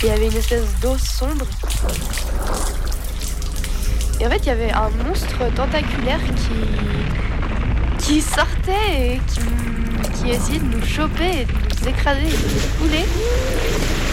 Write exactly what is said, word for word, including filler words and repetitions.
il y avait une espèce d'eau sombre. Et en fait, il y avait un monstre tentaculaire qui, qui sortait et qui, qui essayait de nous choper et de nous écraser et de nous couler.